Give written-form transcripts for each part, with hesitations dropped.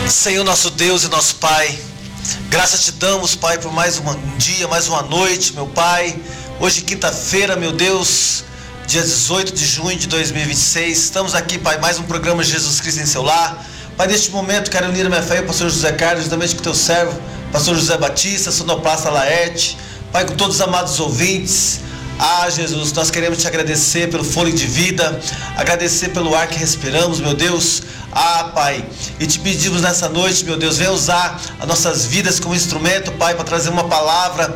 Senhor, nosso Deus e nosso Pai, graças te damos, Pai, por mais um dia, mais uma noite, meu Pai. Hoje, quinta-feira, meu Deus, dia 18 de junho de 2026. Estamos aqui, Pai, mais um programa Jesus Cristo em seu lar. Pai, neste momento, quero unir a minha fé ao pastor José Carlos, juntamente com o teu servo, pastor José Batista, sonoplasta Laerte. Pai, com todos os amados ouvintes. Jesus, nós queremos te agradecer pelo fôlego de vida, agradecer pelo ar que respiramos, meu Deus. Pai, e te pedimos nessa noite, meu Deus, venha usar as nossas vidas como instrumento, Pai, para trazer uma palavra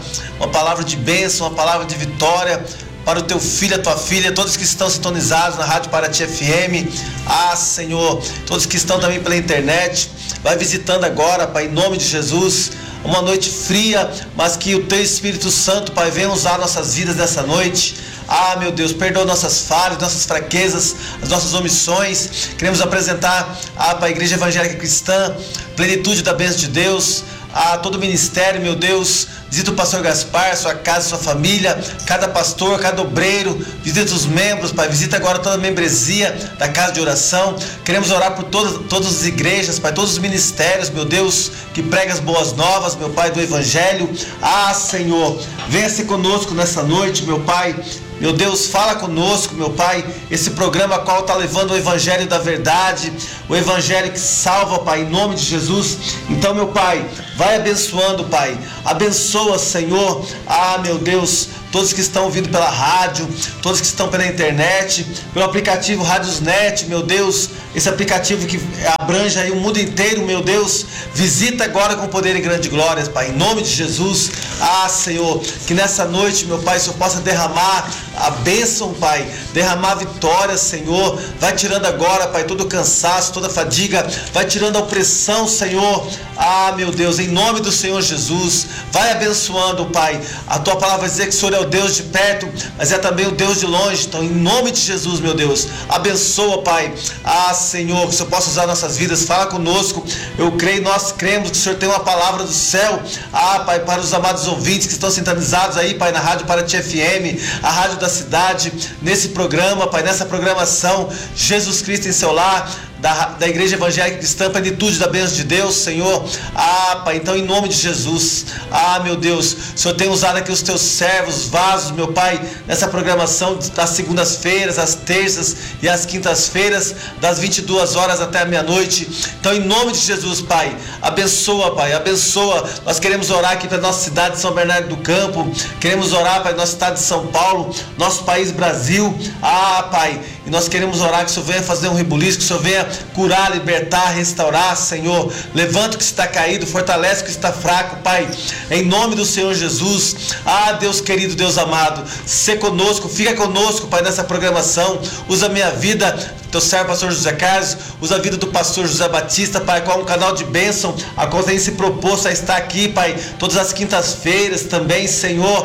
de bênção, uma palavra de vitória para o teu filho, a tua filha, todos que estão sintonizados na Rádio Paraty FM. Senhor, todos que estão também pela internet, vai visitando agora, Pai, em nome de Jesus. Uma noite fria, mas que o teu Espírito Santo, Pai, venha usar nossas vidas nessa noite. Meu Deus, perdoa nossas falhas, nossas fraquezas, as nossas omissões. Queremos apresentar Pai, a Igreja Evangélica Cristã, plenitude da bênção de Deus, todo o ministério, meu Deus. Visita o pastor Gaspar, sua casa, sua família, cada pastor, cada obreiro, visita os membros, Pai, visita agora toda a membresia da casa de oração. Queremos orar por todas as igrejas, Pai, todos os ministérios, meu Deus, que pregam as boas novas, meu Pai, do Evangelho. Senhor, venha ser conosco nessa noite, meu Pai. Meu Deus, fala conosco, meu Pai, esse programa qual está levando o Evangelho da verdade, o Evangelho que salva, Pai, em nome de Jesus. Então, meu Pai, vai abençoando, Pai, abençoa, Senhor, meu Deus, todos que estão ouvindo pela rádio, todos que estão pela internet, pelo aplicativo Radiosnet, meu Deus, esse aplicativo que abrange aí o mundo inteiro, meu Deus, visita agora com poder e grande glória, Pai, em nome de Jesus. Senhor, que nessa noite, meu Pai, o Senhor possa derramar a bênção, Pai, derramar a vitória, Senhor. Vai tirando agora, Pai, todo o cansaço, toda a fadiga, vai tirando a opressão, Senhor. Meu Deus, em nome do Senhor Jesus, vai abençoando, Pai. A tua palavra vai dizer que o Senhor é o Deus de perto, mas é também o Deus de longe. Então, em nome de Jesus, meu Deus, abençoa, Pai. Senhor, que o Senhor possa usar nossas vidas, fala conosco. Eu creio, nós cremos que o Senhor tem uma palavra do céu, Pai, para os amados ouvintes que estão sintonizados aí, Pai, na Rádio Paraty FM, a rádio da cidade, nesse programa, Pai, nessa programação, Jesus Cristo em seu lar, da Igreja Evangélica Cristã, plenitude da bênção de Deus, Senhor. Pai, então em nome de Jesus, meu Deus, o Senhor tem usado aqui os teus servos, vasos, meu Pai, nessa programação das segundas-feiras, às terças e às quintas-feiras, das 22 horas até a meia-noite. Então em nome de Jesus, Pai, abençoa, Pai, abençoa. Nós queremos orar aqui para a nossa cidade de São Bernardo do Campo, queremos orar para a nossa cidade de São Paulo, nosso país Brasil, Pai, e nós queremos orar que o Senhor venha fazer um rebuliço, que o Senhor venha curar, libertar, restaurar, Senhor. Levanta o que está caído, fortalece o que está fraco, Pai, em nome do Senhor Jesus. Deus querido, Deus amado, se conosco, fica conosco, Pai, nessa programação. Usa a minha vida, teu servo pastor José Carlos, usa a vida do pastor José Batista, Pai, qual é um canal de bênção, a qual tem se proposto a estar aqui, Pai, todas as quintas-feiras também, Senhor.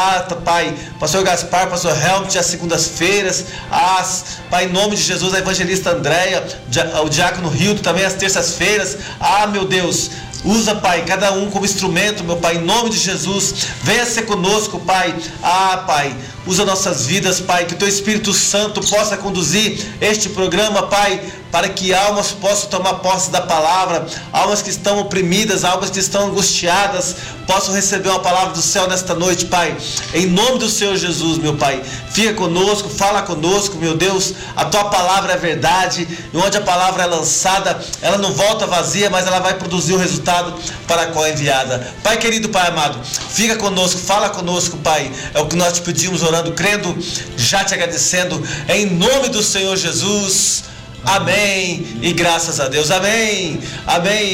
Pai, pastor Gaspar, pastor Helmut, às segundas-feiras, Pai, em nome de Jesus, a evangelista Andréia, o diácono Hildo, também às terças-feiras. Meu Deus, usa, Pai, cada um como instrumento, meu Pai, em nome de Jesus. Venha ser conosco, Pai. Pai, usa nossas vidas, Pai, que o teu Espírito Santo possa conduzir este programa, Pai, para que almas possam tomar posse da palavra, almas que estão oprimidas, almas que estão angustiadas, possam receber uma palavra do céu nesta noite, Pai, em nome do Senhor Jesus, meu Pai. Fica conosco, fala conosco, meu Deus. A tua palavra é verdade, e onde a palavra é lançada, ela não volta vazia, mas ela vai produzir o resultado para a qual é enviada. Pai querido, Pai amado, fica conosco, fala conosco, Pai. É o que nós te pedimos, orando, crendo, já te agradecendo, em nome do Senhor Jesus. Amém, e graças a Deus, amém, amém.